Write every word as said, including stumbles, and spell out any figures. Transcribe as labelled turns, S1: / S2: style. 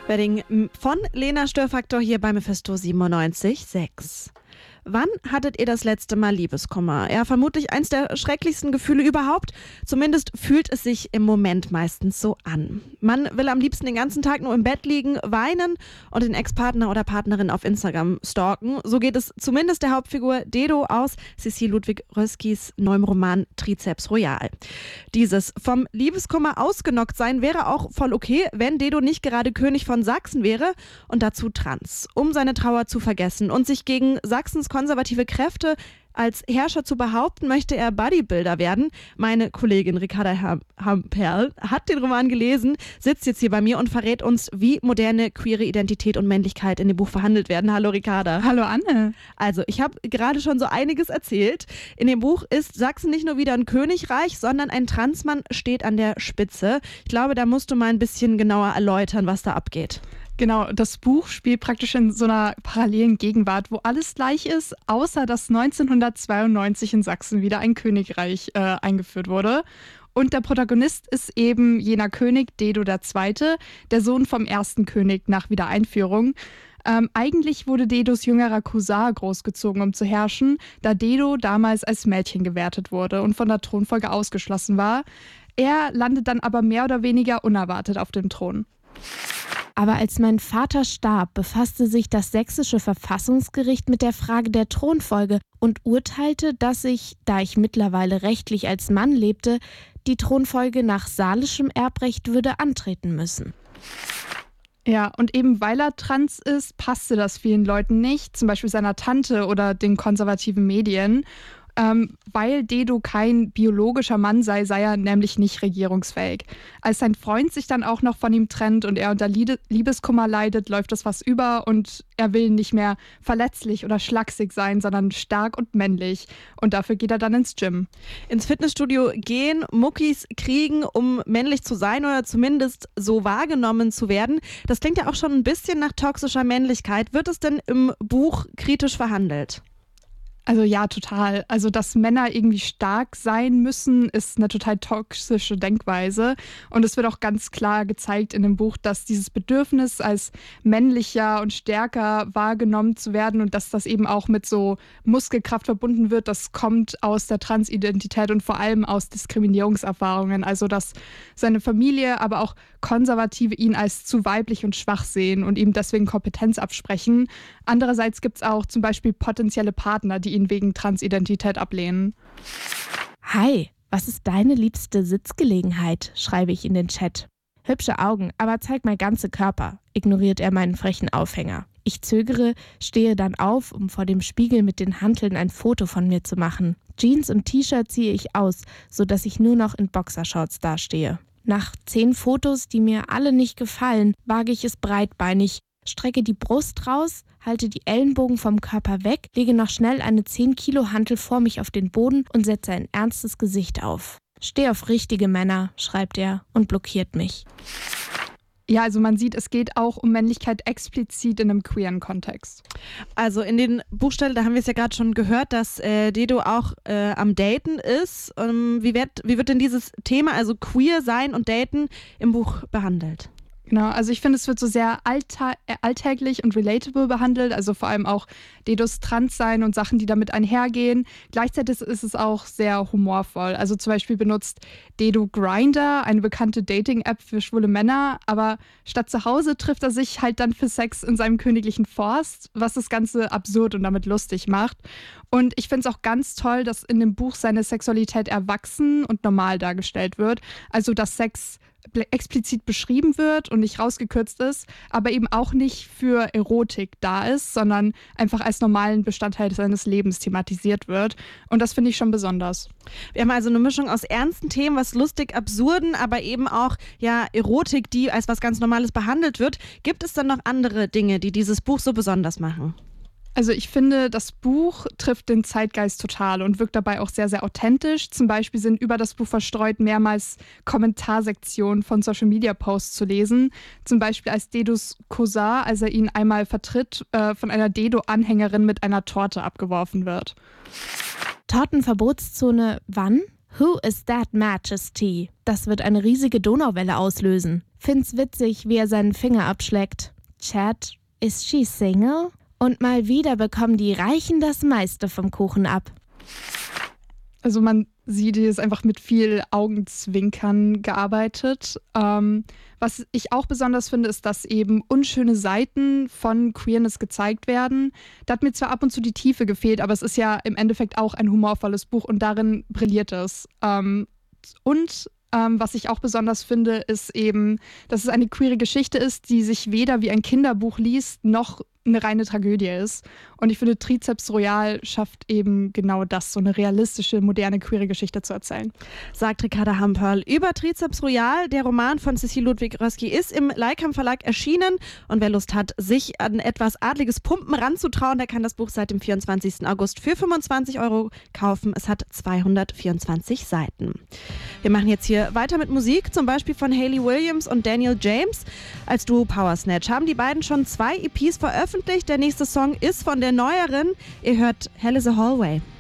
S1: Wedding von Lena Störfaktor hier bei Mephisto siebenundneunzig Komma sechs. Wann hattet ihr das letzte Mal Liebeskummer? Ja, vermutlich eins der schrecklichsten Gefühle überhaupt. Zumindest fühlt es sich im Moment meistens so an. Man will am liebsten den ganzen Tag nur im Bett liegen, weinen und den Ex-Partner oder Partnerin auf Instagram stalken. So geht es zumindest der Hauptfigur Dedo aus Cécile Ludwig-Röskis neuem Roman Trizeps Royal. Dieses vom Liebeskummer ausgenockt sein wäre auch voll okay, wenn Dedo nicht gerade König von Sachsen wäre und dazu trans. Um seine Trauer zu vergessen und sich gegen Sachsens konservative Kräfte als Herrscher zu behaupten, möchte er Bodybuilder werden. Meine Kollegin Ricarda Hamperl hat den Roman gelesen, sitzt jetzt hier bei mir und verrät uns, wie moderne queere Identität und Männlichkeit in dem Buch verhandelt werden. Hallo Ricarda.
S2: Hallo Anne.
S1: Also, ich habe gerade schon so einiges erzählt. In dem Buch ist Sachsen nicht nur wieder ein Königreich, sondern ein Transmann steht an der Spitze. Ich glaube, da musst du mal ein bisschen genauer erläutern, was da abgeht.
S2: Genau, das Buch spielt praktisch in so einer parallelen Gegenwart, wo alles gleich ist, außer dass neunzehnhundertzweiundneunzig in Sachsen wieder ein Königreich äh, eingeführt wurde. Und der Protagonist ist eben jener König, Dedo der Zweite, der Sohn vom ersten König nach Wiedereinführung. Ähm, eigentlich wurde Dedos jüngerer Cousin großgezogen, um zu herrschen, da Dedo damals als Mädchen gewertet wurde und von der Thronfolge ausgeschlossen war. Er landet dann aber mehr oder weniger unerwartet auf dem Thron.
S3: Aber als mein Vater starb, befasste sich das sächsische Verfassungsgericht mit der Frage der Thronfolge und urteilte, dass ich, da ich mittlerweile rechtlich als Mann lebte, die Thronfolge nach salischem Erbrecht würde antreten müssen.
S2: Ja, und eben weil er trans ist, passte das vielen Leuten nicht, zum Beispiel seiner Tante oder den konservativen Medien. Ähm, weil Dedo kein biologischer Mann sei, sei er nämlich nicht regierungsfähig. Als sein Freund sich dann auch noch von ihm trennt und er unter Liebeskummer leidet, läuft das was über und er will nicht mehr verletzlich oder schlaksig sein, sondern stark und männlich. Und dafür geht er dann ins Gym.
S1: Ins Fitnessstudio gehen, Muckis kriegen, um männlich zu sein oder zumindest so wahrgenommen zu werden. Das klingt ja auch schon ein bisschen nach toxischer Männlichkeit. Wird es denn im Buch kritisch verhandelt?
S2: Also ja, total. Also dass Männer irgendwie stark sein müssen, ist eine total toxische Denkweise. Und es wird auch ganz klar gezeigt in dem Buch, dass dieses Bedürfnis als männlicher und stärker wahrgenommen zu werden und dass das eben auch mit so Muskelkraft verbunden wird, das kommt aus der Transidentität und vor allem aus Diskriminierungserfahrungen. Also dass seine Familie, aber auch Konservative ihn als zu weiblich und schwach sehen und ihm deswegen Kompetenz absprechen. Andererseits gibt es auch zum Beispiel potenzielle Partner, die ihn wegen Transidentität ablehnen.
S3: Hi, was ist deine liebste Sitzgelegenheit? Schreibe ich in den Chat. Hübsche Augen, aber zeig mal ganze Körper, ignoriert er meinen frechen Aufhänger. Ich zögere, stehe dann auf, um vor dem Spiegel mit den Hanteln ein Foto von mir zu machen. Jeans und T-Shirt ziehe ich aus, sodass ich nur noch in Boxershorts dastehe. Nach zehn Fotos, die mir alle nicht gefallen, wage ich es breitbeinig, strecke die Brust raus, halte die Ellenbogen vom Körper weg, lege noch schnell eine zehn Kilo Hantel vor mich auf den Boden und setze ein ernstes Gesicht auf. Steh auf richtige Männer, schreibt er und blockiert mich.
S2: Ja, also man sieht, es geht auch um Männlichkeit explizit in einem queeren Kontext.
S1: Also in den Buchstellen, da haben wir es ja gerade schon gehört, dass äh, Dedo auch äh, am Daten ist. Ähm, wie, wird, wie wird denn dieses Thema, also queer sein und Daten, im Buch behandelt?
S2: Genau, also ich finde, es wird so sehr allta- äh, alltäglich und relatable behandelt, also vor allem auch Dedos Transsein und Sachen, die damit einhergehen. Gleichzeitig ist es auch sehr humorvoll. Also zum Beispiel benutzt Dedo Grindr, eine bekannte Dating-App für schwule Männer, aber statt zu Hause trifft er sich halt dann für Sex in seinem königlichen Forst, was das Ganze absurd und damit lustig macht. Und ich finde es auch ganz toll, dass in dem Buch seine Sexualität erwachsen und normal dargestellt wird. Also dass Sex explizit beschrieben wird und nicht rausgekürzt ist, aber eben auch nicht für Erotik da ist, sondern einfach als normalen Bestandteil seines Lebens thematisiert wird. Und das finde ich schon besonders.
S1: Wir haben also eine Mischung aus ernsten Themen, was lustig, absurden, aber eben auch ja Erotik, die als was ganz Normales behandelt wird. Gibt es dann noch andere Dinge, die dieses Buch so besonders machen?
S2: Also ich finde, das Buch trifft den Zeitgeist total und wirkt dabei auch sehr, sehr authentisch. Zum Beispiel sind über das Buch verstreut mehrmals Kommentarsektionen von Social-Media-Posts zu lesen. Zum Beispiel als Dedos Cousin, als er ihn einmal vertritt, äh, von einer Dedo-Anhängerin mit einer Torte abgeworfen wird.
S3: Tortenverbotszone wann? Who is that Majesty? Das wird eine riesige Donauwelle auslösen. Find's witzig, wie er seinen Finger abschleckt. Chat, is she single? Und mal wieder bekommen die Reichen das meiste vom Kuchen ab.
S2: Also man sieht, hier ist einfach mit viel Augenzwinkern gearbeitet. Ähm, was ich auch besonders finde, ist, dass eben unschöne Seiten von Queerness gezeigt werden. Da hat mir zwar ab und zu die Tiefe gefehlt, aber es ist ja im Endeffekt auch ein humorvolles Buch und darin brilliert es. Ähm, und ähm, was ich auch besonders finde, ist eben, dass es eine queere Geschichte ist, die sich weder wie ein Kinderbuch liest, noch eine reine Tragödie ist. Und ich finde, Trizeps Royal schafft eben genau das, so eine realistische, moderne, queere Geschichte zu erzählen.
S1: Sagt Ricarda Hamperl über Trizeps Royal. Der Roman von Cécile Ludwig-Rösky ist im Leikam Verlag erschienen. Und wer Lust hat, sich an etwas adliges Pumpen ranzutrauen, der kann das Buch seit dem vierundzwanzigsten August für fünfundzwanzig Euro kaufen. Es hat zweihundertvierundzwanzig Seiten. Wir machen jetzt hier weiter mit Musik, zum Beispiel von Hayley Williams und Daniel James. Als Duo Power Snatch haben die beiden schon zwei E Ps veröffentlicht. Der nächste Song ist von der neueren. Ihr hört Hell is a Hallway.